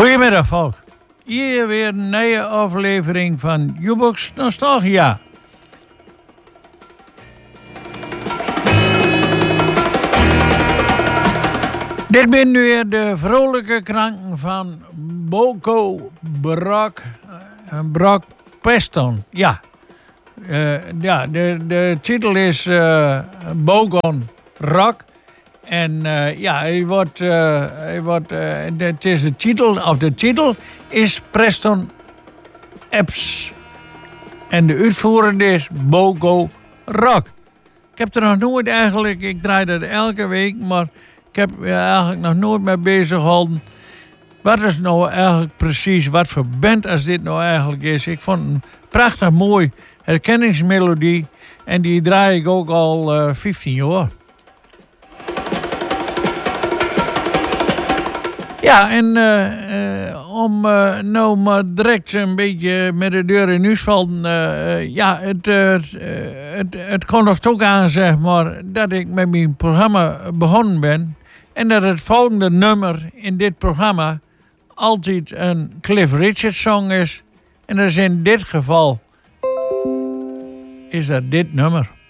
Goedemiddag, volk. Hier weer een nieuwe aflevering van Jukebox Nostalgia. Dit zijn nu weer de vrolijke kranken van Boko Brock Preston. Ja, de titel is Bogon Rock. En het is de titel is Preston Epps. En de uitvoerende is Bogo Rock. Ik heb er nog nooit eigenlijk, ik draai dat elke week, maar ik heb eigenlijk nog nooit mee bezig gehouden. Wat is nou eigenlijk precies, wat voor band als dit nou eigenlijk is. Ik vond een prachtig mooi herkenningsmelodie en die draai ik ook al 15 jaar. Ja, en om nou maar direct een beetje met de deur in huis vallen. Het kondigt ook aan, zeg maar, dat ik met mijn programma begonnen ben. En dat het volgende nummer in dit programma altijd een Cliff Richard song is. En dat is in dit geval is dat dit nummer.